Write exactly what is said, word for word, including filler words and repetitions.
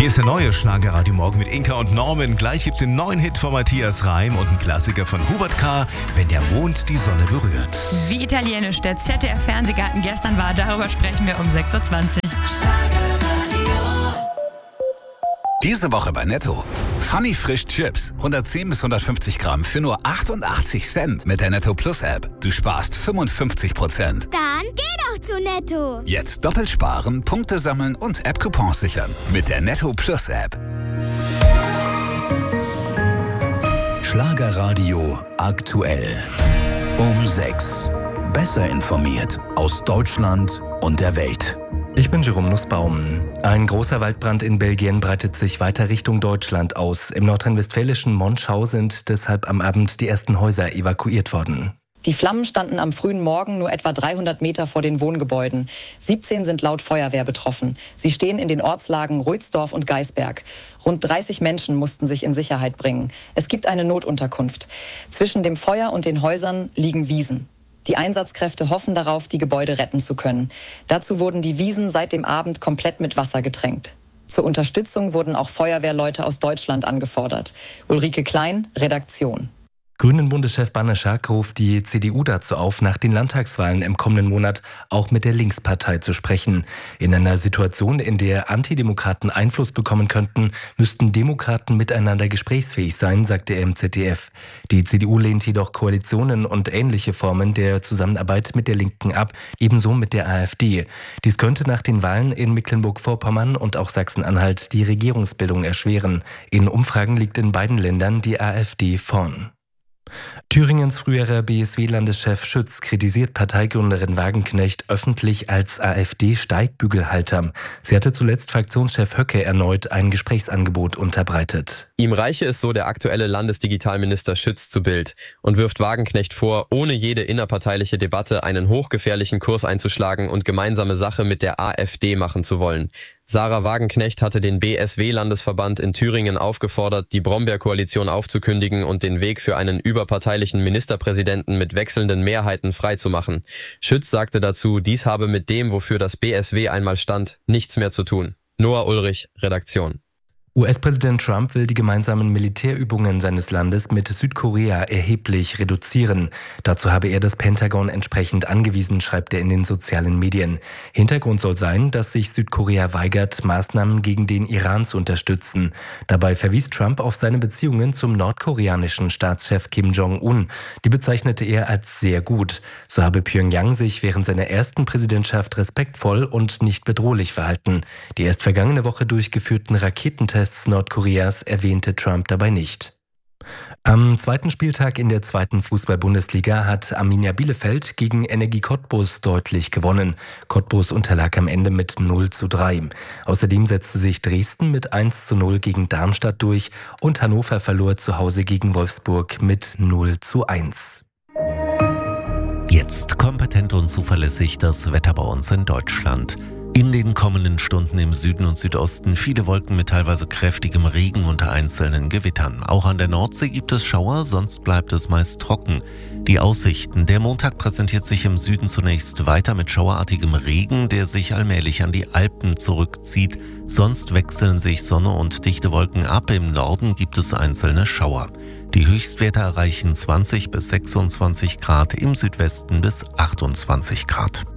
Hier ist der neue Schlagerradio Morgen mit Inka und Norman. Gleich gibt's den neuen Hit von Matthias Reim und einen Klassiker von Hubert K., Wenn der Mond die Sonne berührt. Wie italienisch der Z D F-Fernsehgarten gestern war, darüber sprechen wir um sechs Uhr zwanzig. Diese Woche bei Netto. Funny Frisch Chips. hundertzehn bis hundertfünfzig Gramm für nur achtundachtzig Cent mit der Netto Plus App. Du sparst fünfundfünfzig Prozent. Dann geh doch zu Netto. Jetzt doppelt sparen, Punkte sammeln und App-Coupons sichern. Mit der Netto Plus App. Schlagerradio aktuell. Um sechs. Besser informiert aus Deutschland und der Welt. Ich bin Jerome Nussbaum. Ein großer Waldbrand in Belgien breitet sich weiter Richtung Deutschland aus. Im nordrhein-westfälischen Monschau sind deshalb am Abend die ersten Häuser evakuiert worden. Die Flammen standen am frühen Morgen nur etwa dreihundert Meter vor den Wohngebäuden. siebzehn sind laut Feuerwehr betroffen. Sie stehen in den Ortslagen Ruidsdorf und Geisberg. Rund dreißig Menschen mussten sich in Sicherheit bringen. Es gibt eine Notunterkunft. Zwischen dem Feuer und den Häusern liegen Wiesen. Die Einsatzkräfte hoffen darauf, die Gebäude retten zu können. Dazu wurden die Wiesen seit dem Abend komplett mit Wasser getränkt. Zur Unterstützung wurden auch Feuerwehrleute aus Deutschland angefordert. Ulrike Klein, Redaktion. Grünen-Bundeschef Banaszak ruft die C D U dazu auf, nach den Landtagswahlen im kommenden Monat auch mit der Linkspartei zu sprechen. In einer Situation, in der Antidemokraten Einfluss bekommen könnten, müssten Demokraten miteinander gesprächsfähig sein, sagte er im Z D F. Die C D U lehnt jedoch Koalitionen und ähnliche Formen der Zusammenarbeit mit der Linken ab, ebenso mit der AfD. Dies könnte nach den Wahlen in Mecklenburg-Vorpommern und auch Sachsen-Anhalt die Regierungsbildung erschweren. In Umfragen liegt in beiden Ländern die AfD vorn. Thüringens früherer B S W-Landeschef Schütz kritisiert Parteigründerin Wagenknecht öffentlich als AfD-Steigbügelhalter. Sie hatte zuletzt Fraktionschef Höcke erneut ein Gesprächsangebot unterbreitet. Ihm reiche es so der aktuelle Landesdigitalminister Schütz zu Bild und wirft Wagenknecht vor, ohne jede innerparteiliche Debatte einen hochgefährlichen Kurs einzuschlagen und gemeinsame Sache mit der AfD machen zu wollen. Sarah Wagenknecht hatte den B S W-Landesverband in Thüringen aufgefordert, die Brombeer-Koalition aufzukündigen und den Weg für einen überparteilichen Ministerpräsidenten mit wechselnden Mehrheiten freizumachen. Schütz sagte dazu, dies habe mit dem, wofür das B S W einmal stand, nichts mehr zu tun. Noah Ulrich, Redaktion. U S-Präsident Trump will die gemeinsamen Militärübungen seines Landes mit Südkorea erheblich reduzieren. Dazu habe er das Pentagon entsprechend angewiesen, schreibt er in den sozialen Medien. Hintergrund soll sein, dass sich Südkorea weigert, Maßnahmen gegen den Iran zu unterstützen. Dabei verwies Trump auf seine Beziehungen zum nordkoreanischen Staatschef Kim Jong-un. Die bezeichnete er als sehr gut. So habe Pyongyang sich während seiner ersten Präsidentschaft respektvoll und nicht bedrohlich verhalten. Die erst vergangene Woche durchgeführten Raketentests Nordkoreas erwähnte Trump dabei nicht. Am zweiten Spieltag in der zweiten Fußball-Bundesliga hat Arminia Bielefeld gegen Energie Cottbus deutlich gewonnen. Cottbus unterlag am Ende mit null zu drei. Außerdem setzte sich Dresden mit eins zu null gegen Darmstadt durch und Hannover verlor zu Hause gegen Wolfsburg mit null zu eins. Jetzt kompetent und zuverlässig das Wetter bei uns in Deutschland. In den kommenden Stunden im Süden und Südosten viele Wolken mit teilweise kräftigem Regen und einzelnen Gewittern. Auch an der Nordsee gibt es Schauer, sonst bleibt es meist trocken. Die Aussichten: Der Montag präsentiert sich im Süden zunächst weiter mit schauerartigem Regen, der sich allmählich an die Alpen zurückzieht. Sonst wechseln sich Sonne und dichte Wolken ab. Im Norden gibt es einzelne Schauer. Die Höchstwerte erreichen zwanzig bis sechsundzwanzig Grad, im Südwesten bis achtundzwanzig Grad.